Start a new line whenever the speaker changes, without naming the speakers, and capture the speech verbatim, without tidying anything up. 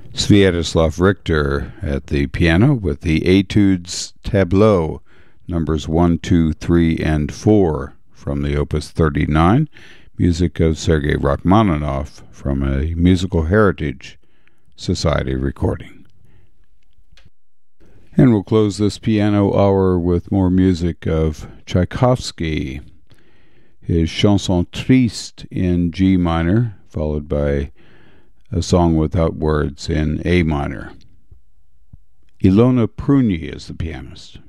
Sviatoslav Richter at the piano with the Etudes Tableau, numbers one, two, three, and four from the Opus thirty-nine, music of Sergei Rachmaninoff from a Musical Heritage Society recording. And we'll close this piano hour with more music of Tchaikovsky, his Chanson Triste in G minor, followed by a song without words in A minor. Ilona Prunyi is the pianist.